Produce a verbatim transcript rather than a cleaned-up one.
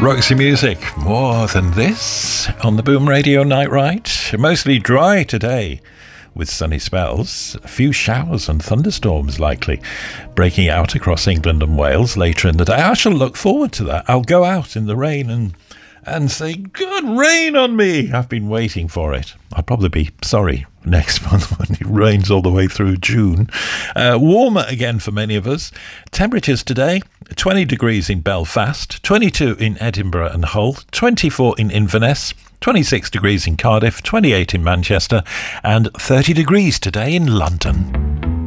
Roxy Music, more than this on the Boom Radio Night Ride. Mostly dry today with sunny spells. A few showers and thunderstorms likely breaking out across England and Wales later in the day. I shall look forward to that. I'll go out in the rain and and say, good rain on me. I've been waiting for it. I'll probably be sorry next month when it rains all the way through June. Uh, warmer again for many of us. Temperatures today, twenty degrees in Belfast, twenty-two in Edinburgh and Hull, twenty-four in Inverness, twenty-six degrees in Cardiff, twenty-eight in Manchester, and thirty degrees today in London.